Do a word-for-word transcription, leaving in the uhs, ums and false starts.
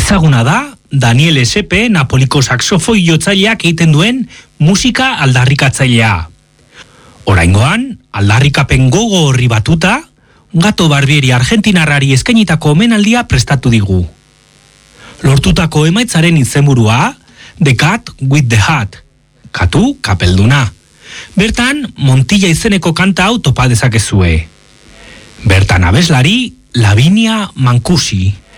Ezaguna da Daniel Esepe Napoliko saxofoi jotzaileak egiten duen musika aldarrikatzailea. Oraingoan, aldarrikapen gogo horri batuta, Gato Barbieri argentinarrari eskainitako omenaldia prestatu digu. Lortutako emaitzaren izenburua, The Cat with the Hat, katu kapelduna. Bertan, Montilla izeneko kanta hau topa dezakezue. Bertan abeslari, Lavinia Mancusi.